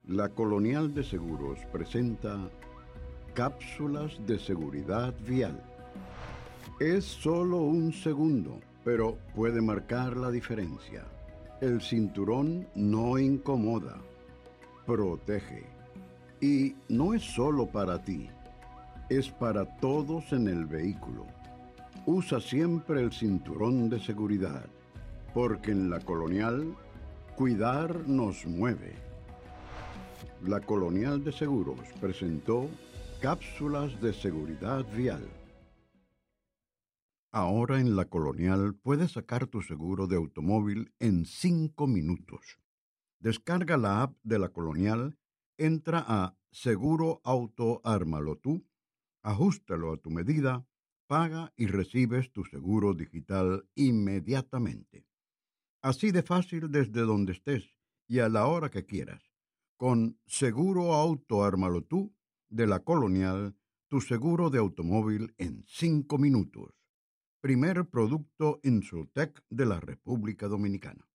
La Colonial de Seguros presenta cápsulas de seguridad vial. Es solo un segundo, pero puede marcar la diferencia. El cinturón no incomoda, protege. Y no es solo para ti, es para todos en el vehículo. Usa siempre el cinturón de seguridad, porque en la Colonial, cuidar nos mueve. La Colonial de Seguros presentó cápsulas de seguridad vial. Ahora en la Colonial puedes sacar tu seguro de automóvil en 5 minutos. Descarga la app de la Colonial, entra a Seguro Auto Ármalo Tú, ajústalo a tu medida, paga y recibes tu seguro digital inmediatamente. Así de fácil desde donde estés y a la hora que quieras. Con Seguro Auto Ármalo Tú de la Colonial, tu seguro de automóvil en 5 minutos. Primer producto Insurtech de la República Dominicana.